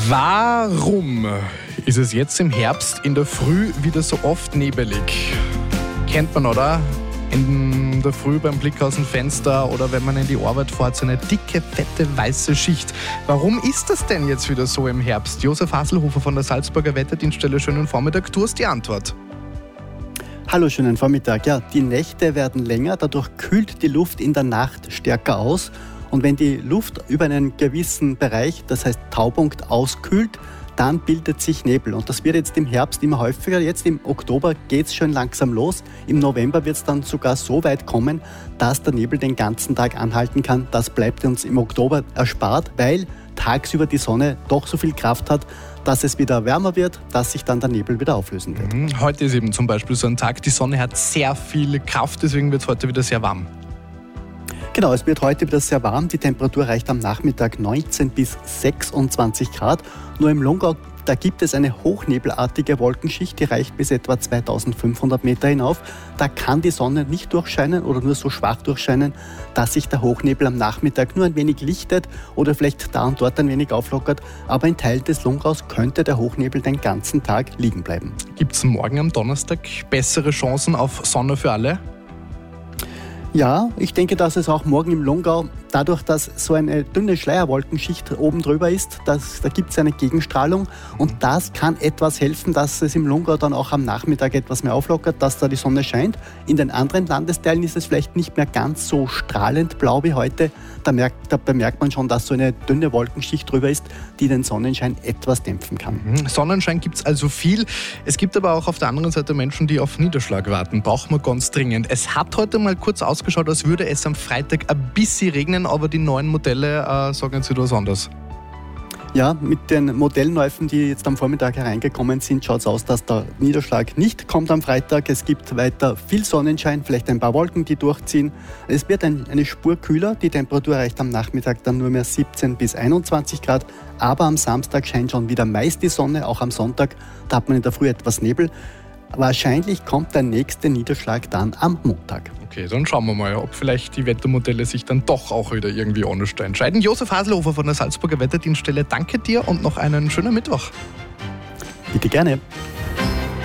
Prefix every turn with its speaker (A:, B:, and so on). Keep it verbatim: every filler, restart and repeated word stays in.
A: Warum ist es jetzt im Herbst in der Früh wieder so oft nebelig? Kennt man, oder? In der Früh beim Blick aus dem Fenster oder wenn man in die Arbeit fährt, so eine dicke, fette, weiße Schicht. Warum ist das denn jetzt wieder so im Herbst? Josef Hasselhofer von der Salzburger Wetterdienststelle, schönen Vormittag. Du hast die Antwort.
B: Hallo, schönen Vormittag. Ja, die Nächte werden länger, dadurch kühlt die Luft in der Nacht stärker aus. Und wenn die Luft über einen gewissen Bereich, das heißt Taupunkt, auskühlt, dann bildet sich Nebel. Und das wird jetzt im Herbst immer häufiger. Jetzt im Oktober geht es schon langsam los. Im November wird es dann sogar so weit kommen, dass der Nebel den ganzen Tag anhalten kann. Das bleibt uns im Oktober erspart, weil tagsüber die Sonne doch so viel Kraft hat, dass es wieder wärmer wird, dass sich dann der Nebel wieder auflösen wird.
A: Heute ist eben zum Beispiel so ein Tag, die Sonne hat sehr viel Kraft, deswegen wird es heute wieder sehr warm.
B: Genau, es wird heute wieder sehr warm. Die Temperatur reicht am Nachmittag neunzehn bis sechsundzwanzig Grad. Nur im Lungau, da gibt es eine hochnebelartige Wolkenschicht, die reicht bis etwa zweitausendfünfhundert Meter hinauf. Da kann die Sonne nicht durchscheinen oder nur so schwach durchscheinen, dass sich der Hochnebel am Nachmittag nur ein wenig lichtet oder vielleicht da und dort ein wenig auflockert. Aber in Teilen des Lungaus könnte der Hochnebel den ganzen Tag liegen bleiben.
A: Gibt es morgen am Donnerstag bessere Chancen auf Sonne für alle?
B: Ja, ich denke, dass es auch morgen im Lungau, dadurch, dass so eine dünne Schleierwolkenschicht oben drüber ist, dass, da gibt es eine Gegenstrahlung und das kann etwas helfen, dass es im Lungau dann auch am Nachmittag etwas mehr auflockert, dass da die Sonne scheint. In den anderen Landesteilen ist es vielleicht nicht mehr ganz so strahlend blau wie heute. Da, merkt, da bemerkt man schon, dass so eine dünne Wolkenschicht drüber ist, die den Sonnenschein etwas dämpfen kann.
A: Mhm. Sonnenschein gibt es also viel. Es gibt aber auch auf der anderen Seite Menschen, die auf Niederschlag warten. Braucht man ganz dringend. Es hat heute mal kurz ausgeschaut, als würde es am Freitag ein bisschen regnen, aber die neuen Modelle äh, sagen jetzt wieder was anderes.
B: Ja, mit den Modellneufen, die jetzt am Vormittag hereingekommen sind, schaut es aus, dass der Niederschlag nicht kommt am Freitag. Es gibt weiter viel Sonnenschein, vielleicht ein paar Wolken, die durchziehen. Es wird ein, eine Spur kühler. Die Temperatur erreicht am Nachmittag dann nur mehr siebzehn bis einundzwanzig Grad. Aber am Samstag scheint schon wieder meist die Sonne, auch am Sonntag. Da hat man in der Früh etwas Nebel. Wahrscheinlich kommt der nächste Niederschlag dann am Montag.
A: Okay, dann schauen wir mal, ob vielleicht die Wettermodelle sich dann doch auch wieder irgendwie anders entscheiden. Josef Hasselhofer von der Salzburger Wetterdienststelle, danke dir und noch einen schönen Mittwoch.
B: Bitte gerne.